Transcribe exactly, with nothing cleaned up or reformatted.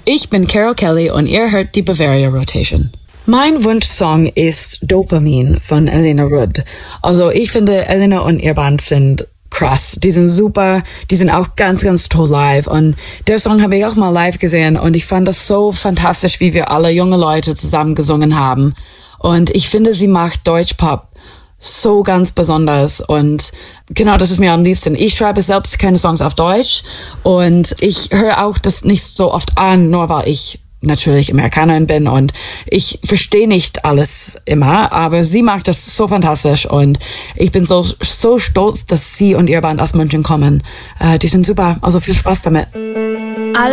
Ich bin Carol Kelly und ihr hört die Bavaria Rotation. Mein Wunschsong ist Dopamin von Elena Rudd. Also ich finde, Elena und ihr Band sind krass. Die sind super. Die sind auch ganz, ganz toll live. Und der Song habe ich auch mal live gesehen und ich fand das so fantastisch, wie wir alle junge Leute zusammen gesungen haben. Und ich finde, sie macht Deutschpop so ganz besonders und genau, das ist mir am liebsten. Ich schreibe selbst keine Songs auf Deutsch und ich höre auch das nicht so oft an, nur weil ich natürlich Amerikanerin bin und ich verstehe nicht alles immer, aber sie macht das so fantastisch und ich bin so so stolz, dass sie und ihr Band aus München kommen. Äh, die sind super, also viel Spaß damit. Alle